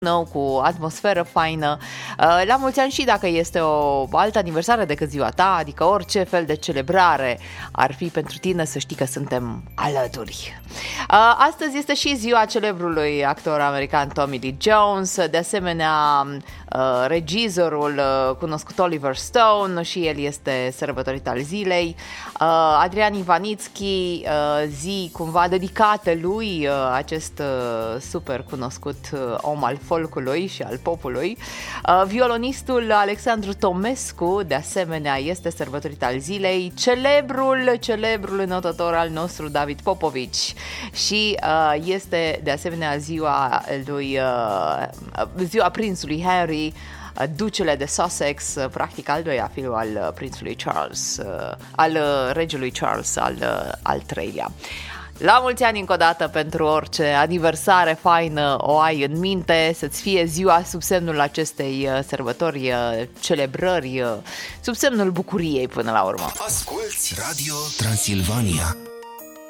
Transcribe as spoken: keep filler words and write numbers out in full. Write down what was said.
nou, cu atmosferă faină. La mulți ani și dacă este o altă aniversare decât ziua ta, adică orice fel de celebrare ar fi pentru tine, să știi că suntem alături. Astăzi este și ziua celebrului actor american Tommy Lee Jones, de asemenea regizorul cunoscut Oliver Stone, și el este sărbătorit al zilei. Adrian Ivanițchi, zi cumva dedicată lui, acest super cunoscut om al folcului și al popului. Violonistul Alexandru Tomescu, de asemenea, este sărbătorit al zilei. Celebrul, celebrul notător al nostru David Popovici, și este de asemenea ziua lui, ziua prințului Harry, ducele de Sussex, practic al doilea fiu al prințului Charles, al regelui Charles al, al treilea. La mulți ani încă o dată pentru orice aniversare faină o ai în minte, să-ți fie ziua sub semnul acestei sărbători, celebrări, sub semnul bucuriei până la urmă. Asculți Radio Transilvania.